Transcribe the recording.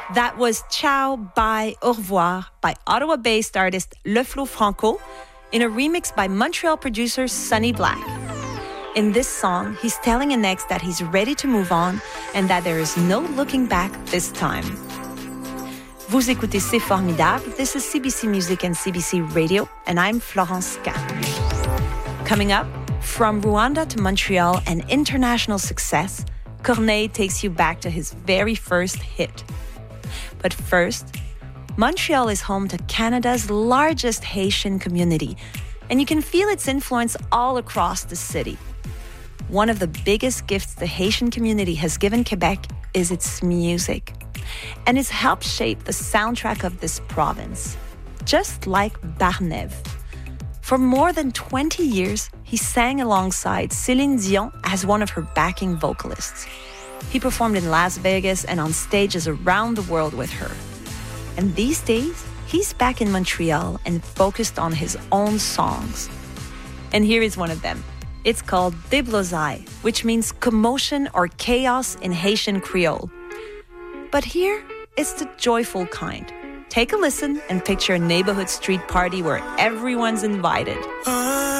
That was Ciao, Bye, Au revoir by Ottawa-based artist Le Flo Franco in a remix by Montreal producer Sonny Black. In this song, he's telling an ex that he's ready to move on and that there is no looking back this time. Vous écoutez C'est Formidable. This is CBC Music and CBC Radio, and I'm Florence K. Coming up, from Rwanda to Montreal and international success, Corneille takes you back to his very first hit. But first, Montreal is home to Canada's largest Haitian community, and you can feel its influence all across the city. One of the biggest gifts the Haitian community has given Quebec is its music, and it's helped shape the soundtrack of this province, just like Barnève. For more than 20 years, he sang alongside Céline Dion as one of her backing vocalists. He performed in Las Vegas and on stages around the world with her. And these days, he's back in Montreal and focused on his own songs. And here is one of them. It's called Débloussaille, which means commotion or chaos in Haitian Creole. But here, it's the joyful kind. Take a listen and picture a neighborhood street party where everyone's invited.